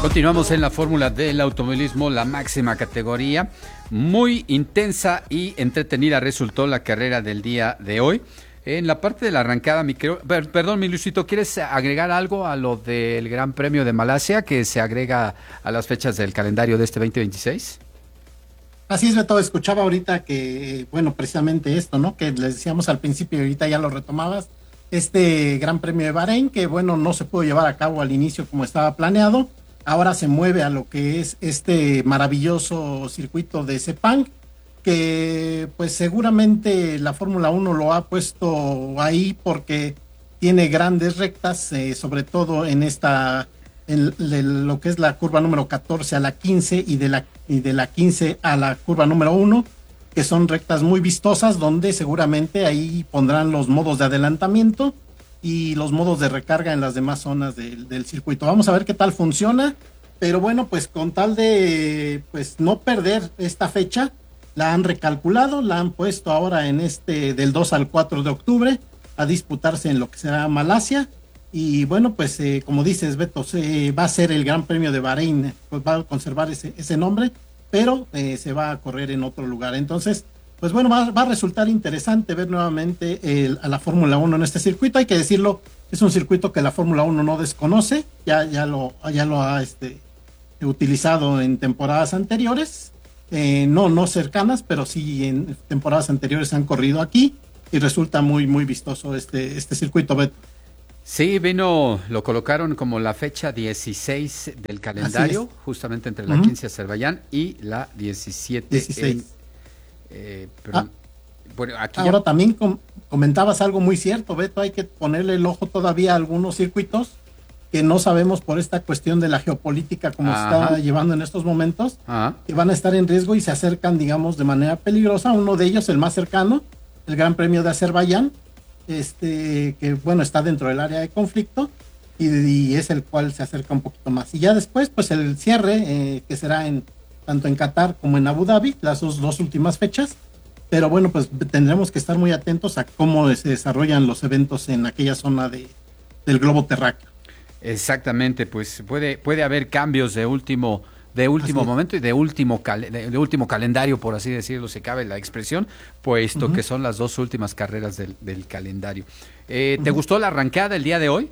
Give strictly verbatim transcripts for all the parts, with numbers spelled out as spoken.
Continuamos en la fórmula del automovilismo, la máxima categoría. Muy intensa y entretenida resultó la carrera del día de hoy. En la parte de la arrancada, mi querido, per, perdón, mi Luisito, ¿quieres agregar algo a lo del Gran Premio de Malasia que se agrega a las fechas del calendario de este veinte veintiséis? Así es, Beto, escuchaba ahorita que, bueno, precisamente esto, ¿no? Que les decíamos al principio y ahorita ya lo retomabas, este Gran Premio de Bahrein, que bueno, no se pudo llevar a cabo al inicio como estaba planeado, ahora se mueve a lo que es este maravilloso circuito de Sepang, que pues seguramente la Fórmula uno lo ha puesto ahí porque tiene grandes rectas, eh, sobre todo en esta, en, en lo que es la curva número catorce a la quince y de la, y de la quince a la curva número uno, que son rectas muy vistosas, donde seguramente ahí pondrán los modos de adelantamiento y los modos de recarga en las demás zonas del, del circuito. Vamos a ver qué tal funciona, pero bueno, pues con tal de pues no perder esta fecha, la han recalculado, la han puesto ahora en este del dos al cuatro de octubre a disputarse en lo que será Malasia. Y bueno, pues eh, como dices, Beto, se, va a ser el Gran Premio de Bahrein, pues va a conservar ese, ese nombre, pero eh, se va a correr en otro lugar. Entonces, pues bueno, va, va a resultar interesante ver nuevamente el, a la Fórmula uno en este circuito. Hay que decirlo, es un circuito que la Fórmula uno no desconoce, ya, ya, lo, ya lo ha este, utilizado en temporadas anteriores. Eh, no, no cercanas, pero sí en temporadas anteriores han corrido aquí y resulta muy, muy vistoso este, este circuito, Beto. Sí, vino, lo colocaron como la fecha dieciséis del calendario, justamente entre la uh-huh. quince Azerbaiyán y la diecisiete. dieciséis. En, eh, pero, ah, bueno, aquí ahora ya... también com- comentabas algo muy cierto, Beto, hay que ponerle el ojo todavía a algunos circuitos que no sabemos por esta cuestión de la geopolítica como se está llevando en estos momentos, Ajá. que van a estar en riesgo y se acercan, digamos, de manera peligrosa. Uno de ellos, el más cercano, el Gran Premio de Azerbaiyán, este, que bueno, está dentro del área de conflicto y, y es el cual se acerca un poquito más. Y ya después, pues el cierre, eh, que será en tanto en Qatar como en Abu Dhabi, las dos, dos últimas fechas. Pero bueno, pues tendremos que estar muy atentos a cómo se desarrollan los eventos en aquella zona de, del globo terráqueo. Exactamente, pues puede puede haber cambios de último de último momento y de último cal, de, de último calendario, por así decirlo, si cabe la expresión, puesto uh-huh. que son las dos últimas carreras del, del calendario. Eh, ¿Te uh-huh. gustó la arrancada el día de hoy?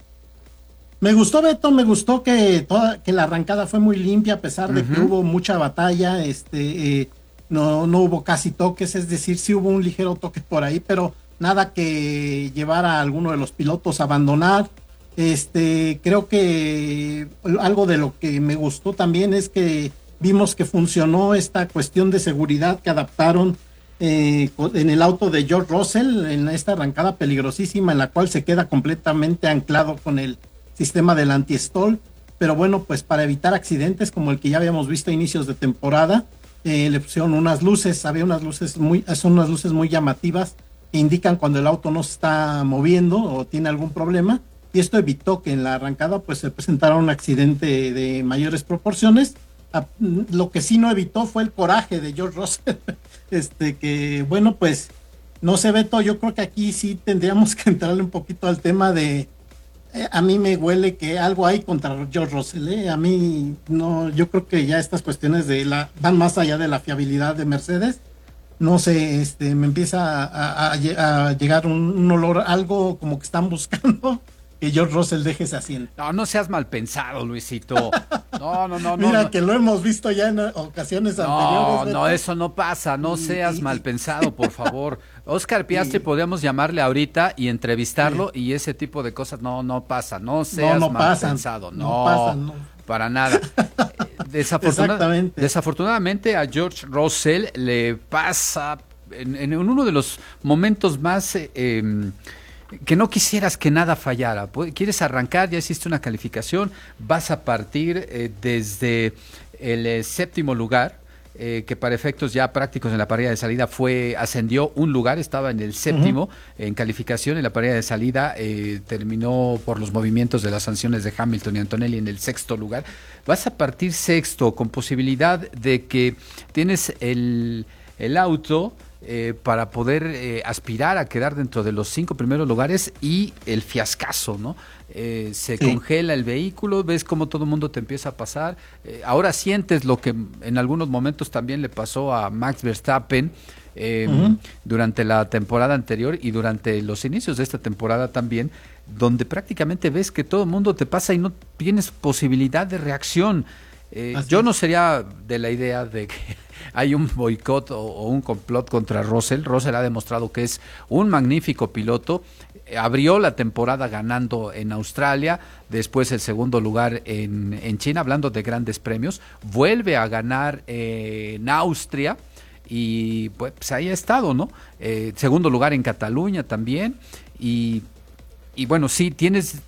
Me gustó, Beto, me gustó que toda que la arrancada fue muy limpia, a pesar de uh-huh. que hubo mucha batalla, este eh, no no hubo casi toques, es decir, sí hubo un ligero toque por ahí, pero nada que llevara a alguno de los pilotos a abandonar. Este, creo que algo de lo que me gustó también es que vimos que funcionó esta cuestión de seguridad que adaptaron eh, en el auto de George Russell en esta arrancada peligrosísima en la cual se queda completamente anclado con el sistema del anti-stall, pero bueno, pues para evitar accidentes como el que ya habíamos visto a inicios de temporada, eh, le pusieron unas luces, había unas luces muy, son unas luces muy llamativas que indican cuando el auto no se está moviendo o tiene algún problema. Y esto evitó que en la arrancada pues se presentara un accidente de mayores proporciones. Lo que sí no evitó fue el coraje de George Russell, este que bueno, pues no sé, Beto, yo creo que aquí sí tendríamos que entrarle un poquito al tema de eh, a mí me huele que algo hay contra George Russell, ¿eh? A mí no, yo creo que ya estas cuestiones de la van más allá de la fiabilidad de Mercedes. No sé, este me empieza a, a, a llegar un, un olor, algo como que están buscando que George Russell deje ese asiento. No, no seas mal pensado, Luisito. No, no, no. Mira, no, que lo hemos visto ya en ocasiones no, anteriores. No, no, eso no pasa. No y, seas y, mal pensado, por favor. Oscar Piastri, podríamos llamarle ahorita y entrevistarlo sí. y ese tipo de cosas. No, no pasa. No seas no, no mal pasan, pensado. No, no pasan, no. Para nada. Desafortuna- desafortunadamente a George Russell le pasa en, en uno de los momentos más... Eh, eh, que no quisieras que nada fallara. Quieres arrancar, ya hiciste una calificación, vas a partir eh, desde el eh, séptimo lugar, eh, que para efectos ya prácticos en la parrilla de salida fue ascendió un lugar, estaba en el séptimo uh-huh. en calificación, en la parrilla de salida eh, terminó por los movimientos de las sanciones de Hamilton y Antonelli en el sexto lugar. Vas a partir sexto con posibilidad de que tienes el, el auto eh, para poder eh, aspirar a quedar dentro de los cinco primeros lugares y el fiascazo, ¿no? Eh, se sí. congela el vehículo, ves cómo todo el mundo te empieza a pasar, eh, ahora sientes lo que en algunos momentos también le pasó a Max Verstappen eh, uh-huh. durante la temporada anterior y durante los inicios de esta temporada también, donde prácticamente ves que todo el mundo te pasa y no tienes posibilidad de reacción. Eh, yo no sería de la idea de que hay un boicot o, o un complot contra Russell. Russell ha demostrado que es un magnífico piloto. Abrió la temporada ganando en Australia, después el segundo lugar en, en China, hablando de grandes premios, vuelve a ganar eh, en Austria y pues ahí ha estado, ¿no? Eh, segundo lugar en Cataluña también y, y bueno, sí, tienes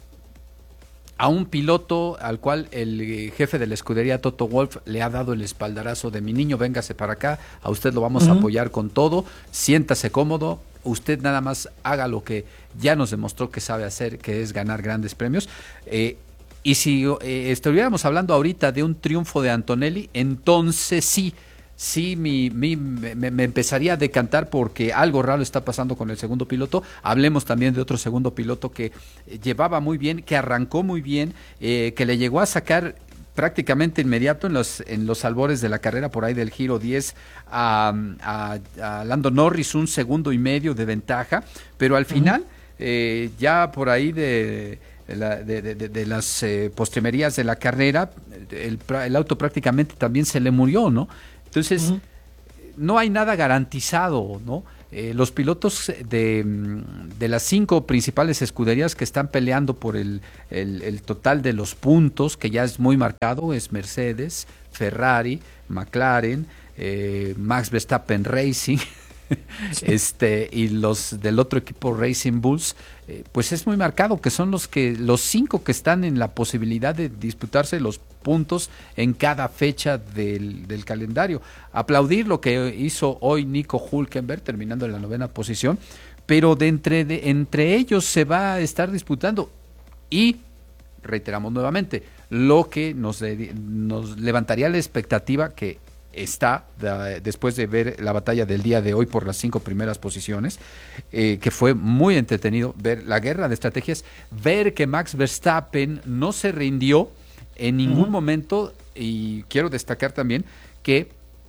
a un piloto al cual el jefe de la escudería, Toto Wolff, le ha dado el espaldarazo de mi niño, véngase para acá, a usted lo vamos uh-huh. a apoyar con todo, siéntase cómodo, usted nada más haga lo que ya nos demostró que sabe hacer, que es ganar grandes premios. Eh, y si eh, estuviéramos hablando ahorita de un triunfo de Antonelli, entonces sí, sí mi, mi, me, me empezaría a decantar porque algo raro está pasando con el segundo piloto. Hablemos también de otro segundo piloto que llevaba muy bien, que arrancó muy bien, eh, que le llegó a sacar prácticamente inmediato en los en los albores de la carrera, por ahí del giro diez a, a, a Lando Norris, un segundo y medio de ventaja, pero al final, uh-huh. eh, ya por ahí de... La, de, de, de las eh, postrimerías de la carrera, el, el auto prácticamente también se le murió, ¿no? Entonces, uh-huh. no hay nada garantizado, ¿no? Eh, los pilotos de, de las cinco principales escuderías que están peleando por el, el, el total de los puntos, que ya es muy marcado, es Mercedes, Ferrari, McLaren, eh, Max Verstappen Racing, sí. este y los del otro equipo Racing Bulls, eh, pues es muy marcado que son los que los cinco que están en la posibilidad de disputarse los puntos en cada fecha del, del calendario. Aplaudir lo que hizo hoy Nico Hülkenberg terminando en la novena posición, pero de entre de, entre ellos se va a estar disputando y reiteramos nuevamente lo que nos, de, nos levantaría la expectativa que está de, después de ver la batalla del día de hoy por las cinco primeras posiciones, eh, que fue muy entretenido ver la guerra de estrategias, ver que Max Verstappen no se rindió en ningún uh-huh. momento, y quiero destacar también que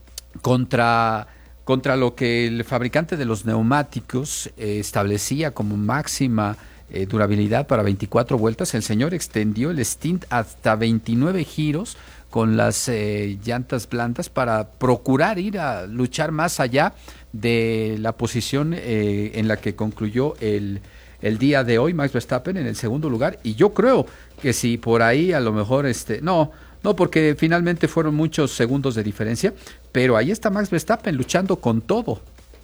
contra, contra lo que el fabricante de los neumáticos eh, establecía como máxima eh, durabilidad para veinticuatro vueltas, el señor extendió el stint hasta veintinueve giros con las eh, llantas blandas para procurar ir a luchar más allá de la posición eh, en la que concluyó el, el día de hoy Max Verstappen en el segundo lugar. Y yo creo que si por ahí a lo mejor, este no, no porque finalmente fueron muchos segundos de diferencia, pero ahí está Max Verstappen luchando con todo.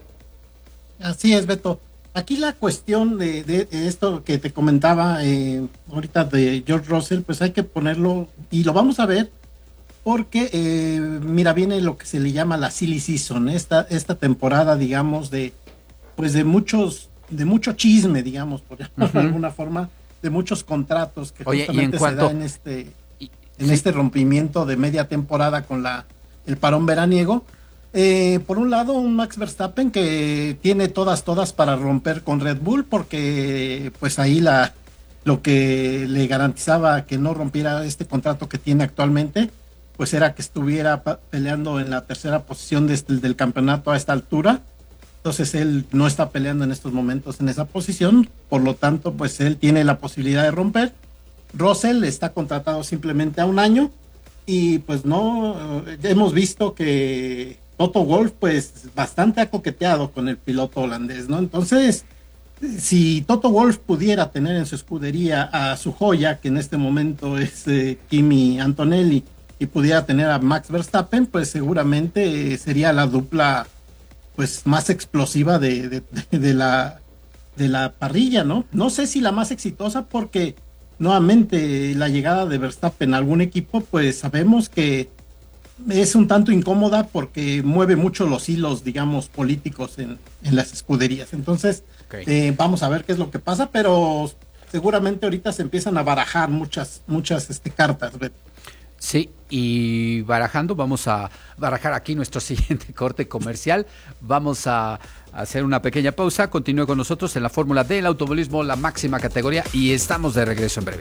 Así es, Beto. Aquí la cuestión de, de, de esto que te comentaba eh, ahorita de George Russell, pues hay que ponerlo, y lo vamos a ver, porque, eh, mira, viene lo que se le llama la silly season, esta, esta temporada, digamos, de pues de muchos, de mucho chisme, digamos, por llamarlo uh-huh. de alguna forma, de muchos contratos que Oye, justamente en cuanto... se da en este, en sí. este rompimiento de media temporada con la el parón veraniego. Eh, por un lado, un Max Verstappen que tiene todas, todas para romper con Red Bull, porque pues ahí la lo que le garantizaba que no rompiera este contrato que tiene actualmente, pues era que estuviera peleando en la tercera posición de este, del campeonato a esta altura. Entonces él no está peleando en estos momentos en esa posición, por lo tanto pues él tiene la posibilidad de romper. Russell está contratado simplemente a un año y pues no, hemos visto que Toto Wolff pues bastante ha coqueteado con el piloto holandés, ¿no? Entonces, si Toto Wolff pudiera tener en su escudería a su joya, que en este momento es eh, Kimi Antonelli, y pudiera tener a Max Verstappen, pues seguramente eh, sería la dupla pues más explosiva de, de, de, de la de la parrilla, ¿no? No sé si la más exitosa, porque nuevamente la llegada de Verstappen a algún equipo, pues sabemos que es un tanto incómoda porque mueve mucho los hilos, digamos, políticos en, en las escuderías. Entonces, okay. eh, vamos a ver qué es lo que pasa, pero seguramente ahorita se empiezan a barajar muchas, muchas este, cartas, ¿ves? Sí, y barajando, vamos a barajar aquí nuestro siguiente corte comercial. Vamos a hacer una pequeña pausa. Continúe con nosotros en la fórmula del automovilismo, la máxima categoría, y estamos de regreso en breve.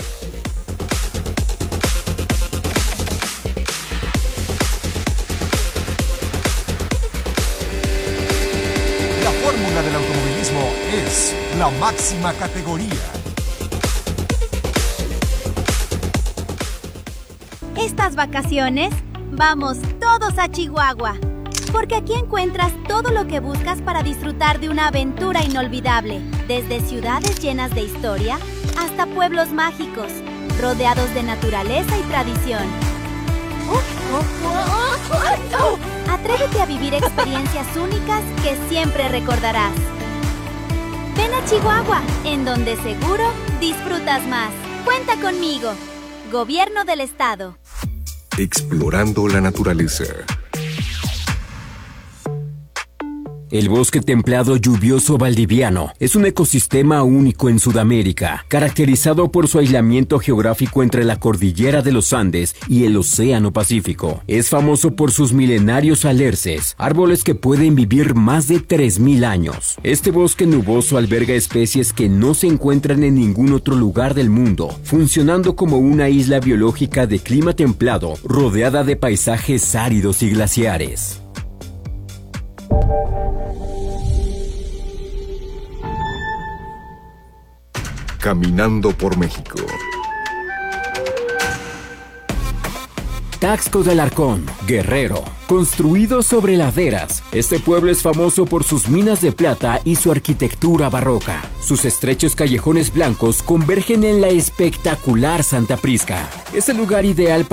La fórmula del automovilismo es la máxima categoría. Estas vacaciones, vamos todos a Chihuahua, porque aquí encuentras todo lo que buscas para disfrutar de una aventura inolvidable, desde ciudades llenas de historia hasta pueblos mágicos, rodeados de naturaleza y tradición. Atrévete a vivir experiencias únicas que siempre recordarás. Ven a Chihuahua, en donde seguro disfrutas más. Cuenta conmigo. Gobierno del Estado. Explorando la naturaleza. El bosque templado lluvioso valdiviano es un ecosistema único en Sudamérica, caracterizado por su aislamiento geográfico entre la cordillera de los Andes y el Océano Pacífico. Es famoso por sus milenarios alerces, árboles que pueden vivir más de tres mil años. Este bosque nuboso alberga especies que no se encuentran en ningún otro lugar del mundo, funcionando como una isla biológica de clima templado, rodeada de paisajes áridos y glaciares. Caminando por México. Taxco del Arcón, Guerrero. Construido sobre laderas, este pueblo es famoso por sus minas de plata y su arquitectura barroca. Sus estrechos callejones blancos convergen en la espectacular Santa Prisca. Es el lugar ideal para